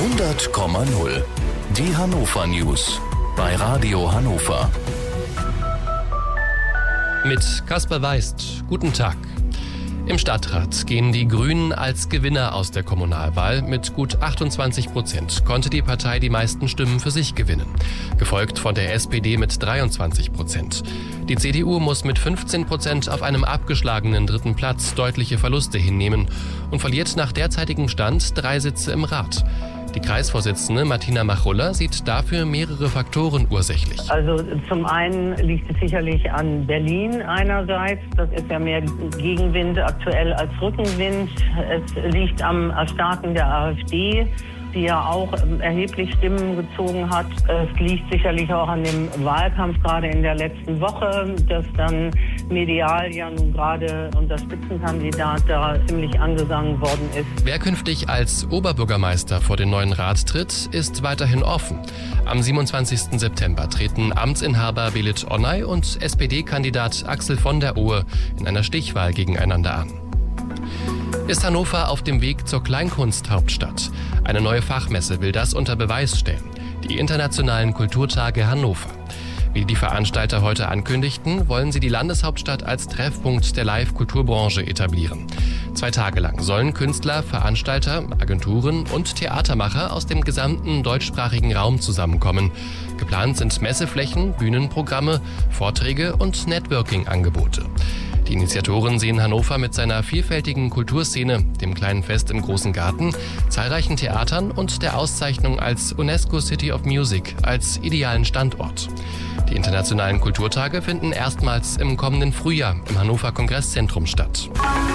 100,0. Die Hannover News bei Radio Hannover. Mit Kasper Weist. Guten Tag. Im Stadtrat gehen die Grünen als Gewinner aus der Kommunalwahl. Mit gut 28% konnte die Partei die meisten Stimmen für sich gewinnen. Gefolgt von der SPD mit 23%. Die CDU muss mit 15% auf einem abgeschlagenen dritten Platz deutliche Verluste hinnehmen und verliert nach derzeitigem Stand 3 Sitze im Rat. Die Kreisvorsitzende Martina Machulla sieht dafür mehrere Faktoren ursächlich. Also zum einen liegt es sicherlich an Berlin einerseits. Das ist ja mehr Gegenwind aktuell als Rückenwind. Es liegt am Erstarken der AfD, die ja auch erheblich Stimmen gezogen hat. Es liegt sicherlich auch an dem Wahlkampf gerade in der letzten Woche, dass dann medial ja nun gerade unser Spitzenkandidat da ziemlich angegangen worden ist. Wer künftig als Oberbürgermeister vor den neuen Rat tritt, ist weiterhin offen. Am 27. September treten Amtsinhaber Belit Onay und SPD-Kandidat Axel von der Ohe in einer Stichwahl gegeneinander an. Ist Hannover auf dem Weg zur Kleinkunsthauptstadt? Eine neue Fachmesse will das unter Beweis stellen. Die Internationalen Kulturtage Hannover. Wie die Veranstalter heute ankündigten, wollen sie die Landeshauptstadt als Treffpunkt der Live-Kulturbranche etablieren. 2 Tage lang sollen Künstler, Veranstalter, Agenturen und Theatermacher aus dem gesamten deutschsprachigen Raum zusammenkommen. Geplant sind Messeflächen, Bühnenprogramme, Vorträge und Networking-Angebote. Die Initiatoren sehen Hannover mit seiner vielfältigen Kulturszene, dem kleinen Fest im Großen Garten, zahlreichen Theatern und der Auszeichnung als UNESCO City of Music als idealen Standort. Die internationalen Kulturtage finden erstmals im kommenden Frühjahr im Hannover Kongresszentrum statt.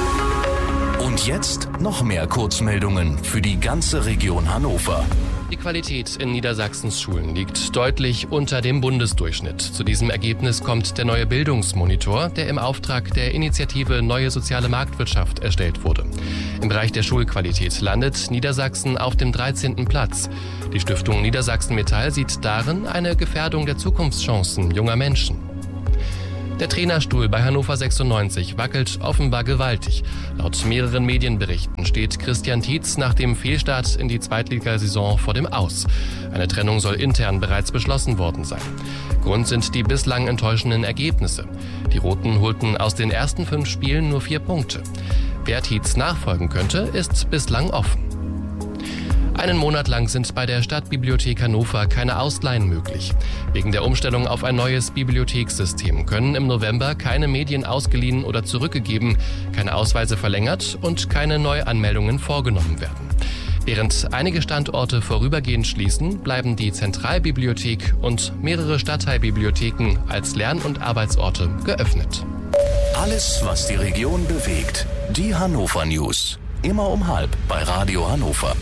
Und jetzt noch mehr Kurzmeldungen für die ganze Region Hannover. Die Qualität in Niedersachsens Schulen liegt deutlich unter dem Bundesdurchschnitt. Zu diesem Ergebnis kommt der neue Bildungsmonitor, der im Auftrag der Initiative Neue Soziale Marktwirtschaft erstellt wurde. Im Bereich der Schulqualität landet Niedersachsen auf dem 13. Platz. Die Stiftung Niedersachsen Metall sieht darin eine Gefährdung der Zukunftschancen junger Menschen. Der Trainerstuhl bei Hannover 96 wackelt offenbar gewaltig. Laut mehreren Medienberichten steht Christian Tietz nach dem Fehlstart in die Zweitligasaison vor dem Aus. Eine Trennung soll intern bereits beschlossen worden sein. Grund sind die bislang enttäuschenden Ergebnisse. Die Roten holten aus den ersten 5 Spielen nur 4 Punkte. Wer Tietz nachfolgen könnte, ist bislang offen. Einen Monat lang sind bei der Stadtbibliothek Hannover keine Ausleihen möglich. Wegen der Umstellung auf ein neues Bibliothekssystem können im November keine Medien ausgeliehen oder zurückgegeben, keine Ausweise verlängert und keine Neuanmeldungen vorgenommen werden. Während einige Standorte vorübergehend schließen, bleiben die Zentralbibliothek und mehrere Stadtteilbibliotheken als Lern- und Arbeitsorte geöffnet. Alles, was die Region bewegt. Die Hannover News. Immer um 12 bei Radio Hannover.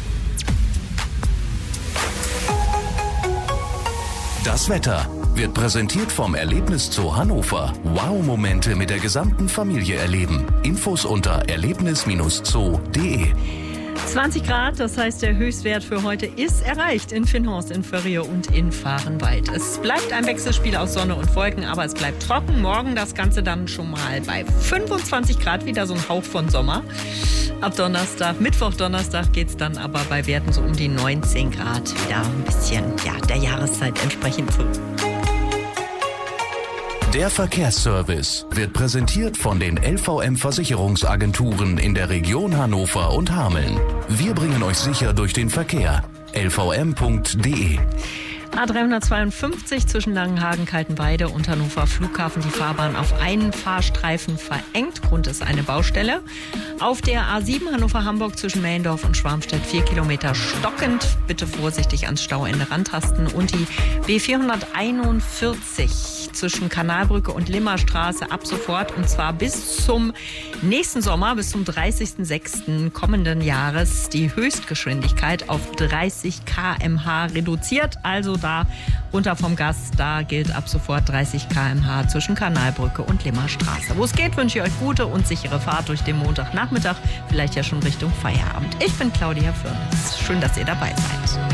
Das Wetter wird präsentiert vom Erlebniszoo Hannover. Wow-Momente mit der gesamten Familie erleben. Infos unter erlebnis-zoo.de. 20 Grad, das heißt, der Höchstwert für heute ist erreicht in Finnhorst, in Förrje und in Vahrenwald. Es bleibt ein Wechselspiel aus Sonne und Wolken, aber es bleibt trocken. Morgen das Ganze dann schon mal bei 25 Grad, wieder so ein Hauch von Sommer. Ab Donnerstag, Mittwoch, Donnerstag geht es dann aber bei Werten so um die 19 Grad wieder ein bisschen, der Jahreszeit entsprechend zu. Der Verkehrsservice wird präsentiert von den LVM-Versicherungsagenturen in der Region Hannover und Hameln. Wir bringen euch sicher durch den Verkehr. lvm.de. A352 zwischen Langenhagen, Kaltenweide und Hannover Flughafen die Fahrbahn auf einen Fahrstreifen verengt. Grund ist eine Baustelle. Auf der A7 Hannover-Hamburg zwischen Mellendorf und Schwarmstedt 4 Kilometer stockend. Bitte vorsichtig ans Stauende rantasten. Und die B441 zwischen Kanalbrücke und Limmerstraße ab sofort. Und zwar bis zum nächsten Sommer, bis zum 30.06. kommenden Jahres, die Höchstgeschwindigkeit auf 30 km/h reduziert. Also da runter vom Gas, da gilt ab sofort 30 km/h zwischen Kanalbrücke und Limmerstraße. Wo es geht, wünsche ich euch gute und sichere Fahrt durch den Montagnachmittag, vielleicht ja schon Richtung Feierabend. Ich bin Claudia Fürnes. Schön, dass ihr dabei seid.